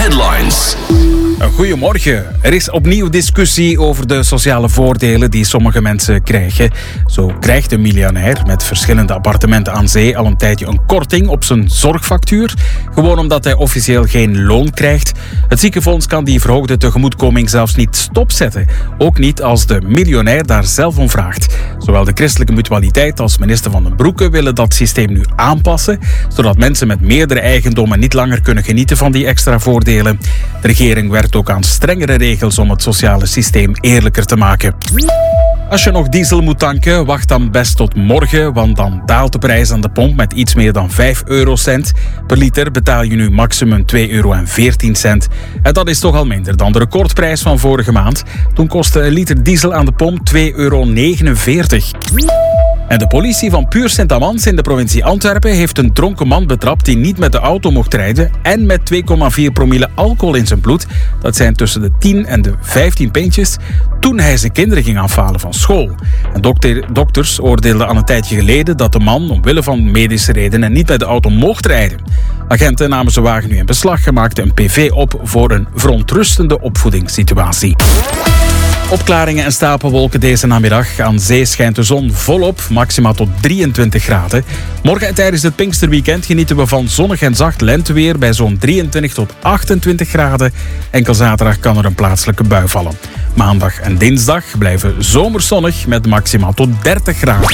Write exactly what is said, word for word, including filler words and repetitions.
Headlines. Goedemorgen. Er is opnieuw discussie over de sociale voordelen die sommige mensen krijgen. Zo krijgt een miljonair met verschillende appartementen aan zee al een tijdje een korting op zijn zorgfactuur. Gewoon omdat hij officieel geen loon krijgt. Het ziekenfonds kan die verhoogde tegemoetkoming zelfs niet stopzetten. Ook niet als de miljonair daar zelf om vraagt. Zowel de Christelijke Mutualiteit als minister Van den Broeke willen dat systeem nu aanpassen, zodat mensen met meerdere eigendommen niet langer kunnen genieten van die extra voordelen. De regering werkt ook aan strengere regels om het sociale systeem eerlijker te maken. Als je nog diesel moet tanken, wacht dan best tot morgen, want dan daalt de prijs aan de pomp met iets meer dan vijf eurocent. Per liter betaal je nu maximum twee euro en veertien cent. En dat is toch al minder dan de recordprijs van vorige maand. Toen kostte een liter diesel aan de pomp twee euro negenenveertig. En de politie van Puur Sint-Amans in de provincie Antwerpen heeft een dronken man betrapt die niet met de auto mocht rijden en met twee komma vier promille alcohol in zijn bloed. Dat zijn tussen de tien en de vijftien pintjes. Toen hij zijn kinderen ging afhalen van school. En dokter, dokters oordeelden al een tijdje geleden dat de man omwille van medische redenen niet met de auto mocht rijden. Agenten namen zijn wagen nu in beslag en maakten een P V op voor een verontrustende opvoedingssituatie. Opklaringen en stapelwolken deze namiddag. Aan zee schijnt de zon volop, maximaal tot drieëntwintig graden. Morgen en tijdens het Pinksterweekend genieten we van zonnig en zacht lenteweer bij zo'n drieëntwintig tot achtentwintig graden. Enkel zaterdag kan er een plaatselijke bui vallen. Maandag en dinsdag blijven zomerzonnig met maximaal tot dertig graden.